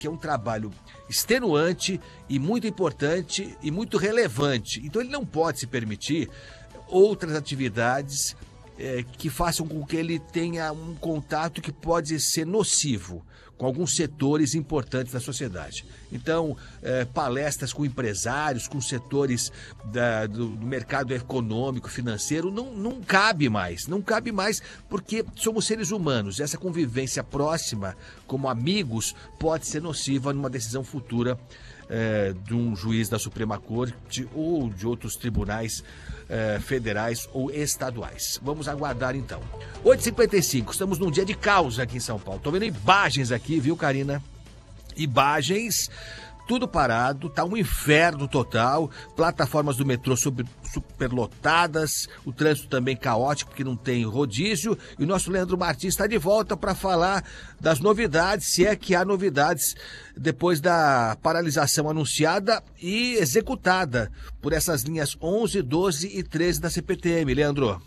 que é um trabalho extenuante e muito importante e muito relevante. Então ele não pode se permitir outras atividades que façam com que ele tenha um contato que pode ser nocivo com alguns setores importantes da sociedade. Então, palestras com empresários, com setores do mercado econômico, financeiro, não cabe mais. Não cabe mais porque somos seres humanos. Essa convivência próxima, como amigos, pode ser nociva numa decisão futura de um juiz da Suprema Corte ou de outros tribunais federais ou estaduais. Vamos aguardar então. 8h55, estamos num dia de caos aqui em São Paulo. Tô vendo imagens aqui, viu, Karina? Imagens, tudo parado, tá um inferno total, plataformas do metrô superlotadas, o trânsito também caótico, porque não tem rodízio, e o nosso Leandro Martins está de volta para falar das novidades, se é que há novidades depois da paralisação anunciada e executada por essas linhas 11, 12 e 13 da CPTM. Leandro.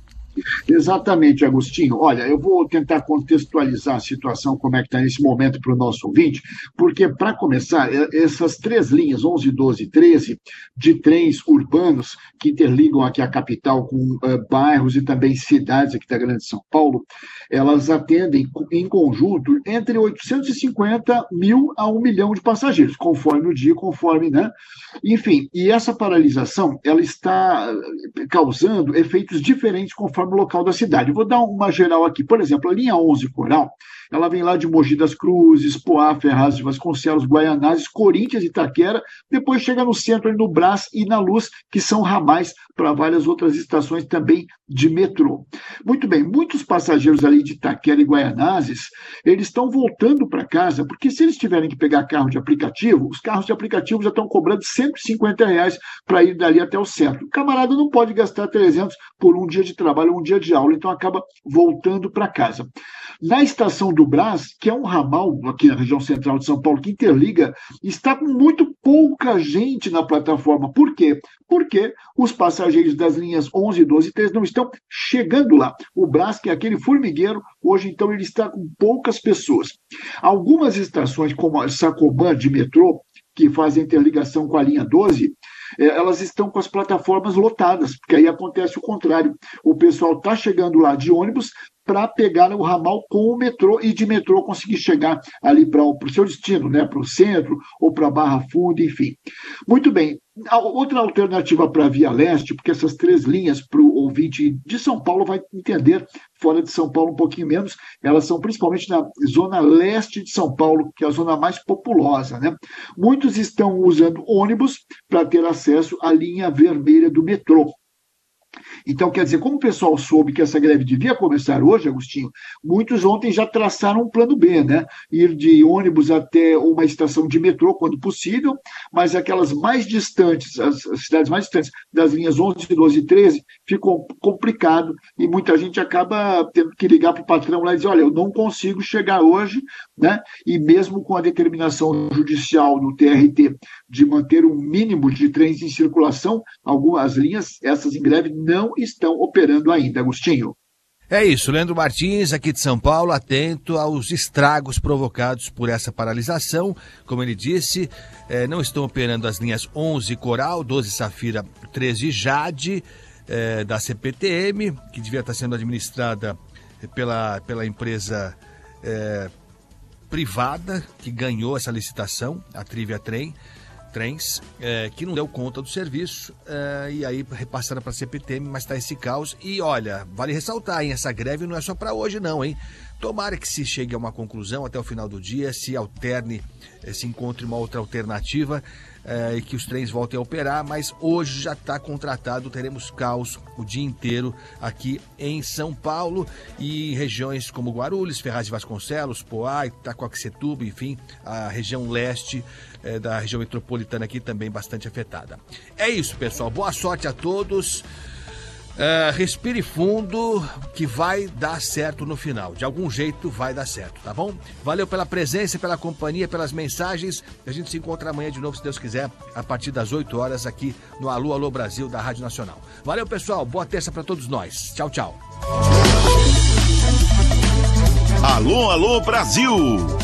Exatamente, Agostinho. Olha, eu vou tentar contextualizar a situação, como é que está nesse momento para o nosso ouvinte, porque, para começar, essas três linhas, 11, 12 e 13, de trens urbanos que interligam aqui a capital com bairros e também cidades aqui da Grande São Paulo, elas atendem em conjunto entre 850 mil a 1 milhão de passageiros, conforme o dia, conforme, né? Enfim, e essa paralisação, ela está causando efeitos diferentes conforme o local da cidade. Eu vou dar uma geral aqui. Por exemplo, a linha 11 Coral, ela vem lá de Mogi das Cruzes, Poá, Ferraz de Vasconcelos, Guaianazes, Corinthians e Itaquera, depois chega no centro, ali no Brás e na Luz, que são ramais para várias outras estações também de metrô. Muito bem, muitos passageiros ali de Itaquera e Guaianazes, eles estão voltando para casa, porque se eles tiverem que pegar carro de aplicativo, os carros de aplicativo já estão cobrando R$150 para ir dali até o centro. O camarada não pode gastar 300 por um dia de trabalho, um dia de aula, então acaba voltando para casa. Na estação do Brás, que é um ramal aqui na região central de São Paulo, que interliga, está com muito pouca gente na plataforma. Por quê? Porque os passageiros das linhas 11, 12 e 13 não estão chegando lá. O Brás, que é aquele formigueiro, hoje então ele está com poucas pessoas. Algumas estações, como a Sacomã de metrô, que fazem interligação com a linha 12, elas estão com as plataformas lotadas, porque aí acontece o contrário. O pessoal está chegando lá de ônibus para pegar o ramal com o metrô e de metrô conseguir chegar ali para o seu destino, né, para o centro ou para a Barra Funda, enfim. Muito bem. Outra alternativa para a Via Leste, porque essas três linhas para o ouvinte de São Paulo vai entender, fora de São Paulo um pouquinho menos, elas são principalmente na zona leste de São Paulo, que é a zona mais populosa, né? Muitos estão usando ônibus para ter acesso à linha vermelha do metrô. Então, quer dizer, como o pessoal soube que essa greve devia começar hoje, Agostinho, muitos ontem já traçaram um plano B, né? Ir de ônibus até uma estação de metrô, quando possível, mas aquelas mais distantes, as cidades mais distantes das linhas 11, 12 e 13, ficou complicado e muita gente acaba tendo que ligar para o patrão lá e dizer, olha, eu não consigo chegar hoje, né? E mesmo com a determinação judicial no TRT de manter um mínimo de trens em circulação, algumas linhas, essas em greve, não estão operando ainda, Agostinho. É isso, Leandro Martins, aqui de São Paulo, atento aos estragos provocados por essa paralisação. Como ele disse, não estão operando as linhas 11 Coral, 12 Safira, 13 Jade, da CPTM, que devia estar sendo administrada pela empresa privada que ganhou essa licitação, a Trivia Trens, que não deu conta do serviço, e aí repassaram para a CPTM, mas está esse caos. E olha, vale ressaltar, hein, essa greve não é só para hoje não, hein? Tomara que se chegue a uma conclusão até o final do dia, se encontre uma outra alternativa e que os trens voltem a operar, mas hoje já está contratado, teremos caos o dia inteiro aqui em São Paulo e em regiões como Guarulhos, Ferraz de Vasconcelos, Poá, Itacoaxetuba, enfim, a região leste da região metropolitana aqui também bastante afetada. É isso, pessoal. Boa sorte a todos. Respire fundo que vai dar certo no final. De algum jeito vai dar certo, tá bom? Valeu pela presença, pela companhia, pelas mensagens. A gente se encontra amanhã de novo, se Deus quiser, a partir das 8 horas aqui no Alô, Alô Brasil da Rádio Nacional. Valeu, pessoal. Boa terça para todos nós. Tchau, tchau. Alô, Alô Brasil.